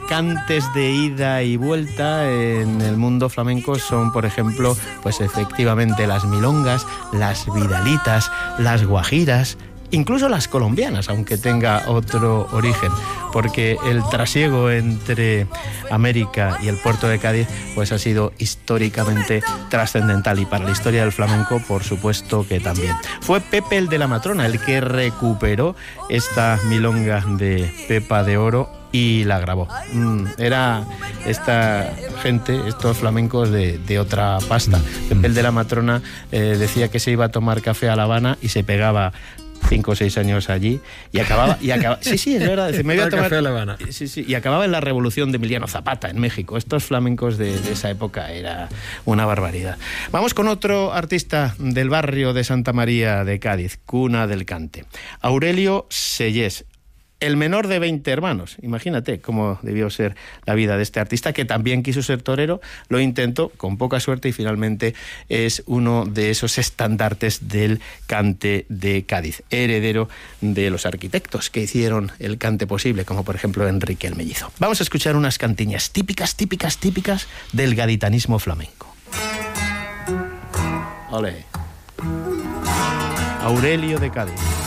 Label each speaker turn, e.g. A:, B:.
A: cantes de ida y vuelta en el mundo flamenco son, por ejemplo, pues efectivamente las milongas, las vidalitas, las guajiras, incluso las colombianas, aunque tenga otro origen, porque el trasiego entre América y el puerto de Cádiz pues ha sido históricamente trascendental, y para la historia del flamenco por supuesto que también. Fue Pepe el de la Matrona el que recuperó esta milonga de Pepa de Oro y la grabó. Era esta gente, estos flamencos de otra pasta. Pepe el de la Matrona decía que se iba a tomar café a La Habana y se pegaba 5 o 6 años allí y acababa sí, es verdad, me voy a tomar
B: café a La Habana.
A: Sí, y acababa en la revolución de Emiliano Zapata en México. Estos flamencos de esa época era una barbaridad. Vamos con otro artista del barrio de Santa María de Cádiz, cuna del cante, Aurelio Sellés, el menor de 20 hermanos. Imagínate cómo debió ser la vida de este artista, que también quiso ser torero, lo intentó con poca suerte y finalmente es uno de esos estandartes del cante de Cádiz, heredero de los arquitectos que hicieron el cante posible, como por ejemplo Enrique el Mellizo. Vamos a escuchar unas cantiñas típicas del gaditanismo flamenco. Olé. Aurelio de Cádiz.